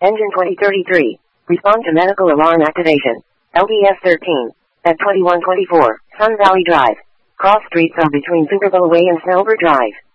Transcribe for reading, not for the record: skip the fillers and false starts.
Engine 2033. Respond to medical alarm activation. LDS 13. At 2124, Sun Valley Drive. Cross streets are between Super Bowl Way and Snowbird Drive.